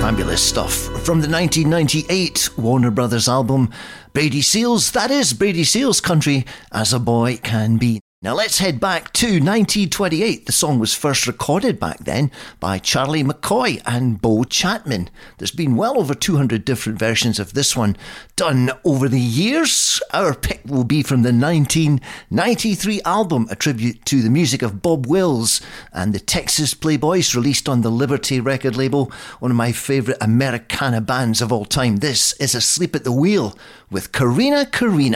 Fabulous stuff from the 1998 Warner Brothers album Brady Seals. That is Brady Seals' Country as a Boy Can Be. Now let's head back to 1928. The song was first recorded back then by Charlie McCoy and Bo Chapman. There's been well over 200 different versions of this one done over the years. Our pick will be from the 1993 album, a tribute to the music of Bob Wills and the Texas Playboys, released on the Liberty record label, one of my favourite Americana bands of all time. This is Asleep at the Wheel with Karina Karina.